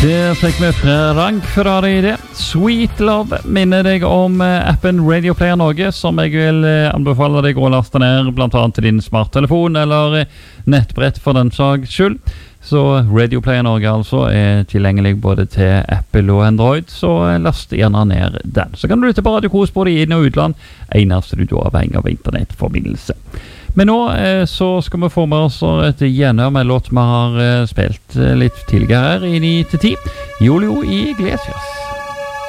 Det fikk vi Frank Ferrari i det. Sweet Love minner deg om appen Radio Player Norge, som jeg vil anbefale deg å laste ned, blant annet til din smarttelefon eller nettbrett for den saks skyld. Så Radio Player Norge altså er tilgjengelig både til Apple og Android, så last gjerne ned den. Så kan du lytte på Radio Kos både i inn- og utland, eneste du da avhenger av internettforbindelse. Men nå så skal vi få med oss et gjenhør med låt vi har spilt litt tidligere her i 9-10. Julio Iglesias.